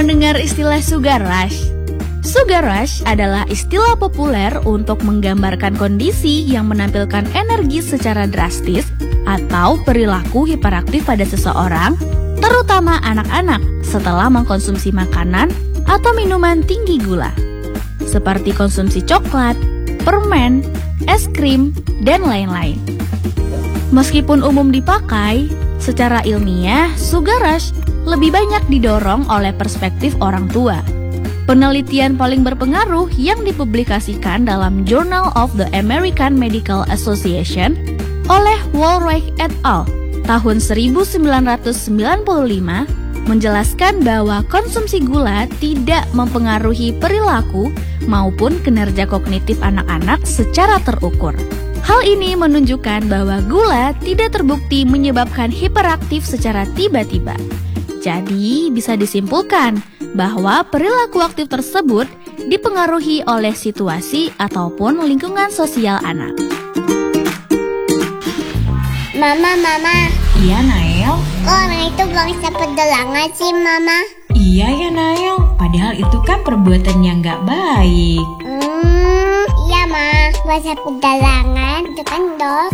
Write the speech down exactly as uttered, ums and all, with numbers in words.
mendengar istilah sugar rush? Sugar rush adalah istilah populer untuk menggambarkan kondisi yang menampilkan energi secara drastis atau perilaku hiperaktif pada seseorang, terutama anak-anak setelah mengkonsumsi makanan atau minuman tinggi gula, seperti konsumsi coklat, permen, es krim, dan lain-lain. Meskipun umum dipakai, secara ilmiah, sugar rush lebih banyak didorong oleh perspektif orang tua. Penelitian paling berpengaruh yang dipublikasikan dalam Journal of the American Medical Association oleh Walreich et al. Tahun seribu sembilan ratus sembilan puluh lima menjelaskan bahwa konsumsi gula tidak mempengaruhi perilaku maupun kinerja kognitif anak-anak secara terukur. Hal ini menunjukkan bahwa gula tidak terbukti menyebabkan hiperaktif secara tiba-tiba. Jadi, bisa disimpulkan bahwa perilaku aktif tersebut dipengaruhi oleh situasi ataupun lingkungan sosial anak. Mama, Mama. Iya, Nael. Kok orang itu belum bisa pedalangan sih, Mama? Iya ya, Nael. Padahal itu kan perbuatan yang gak baik. Hmm, iya, Ma. Bahasa pedalangan itu kan dosa.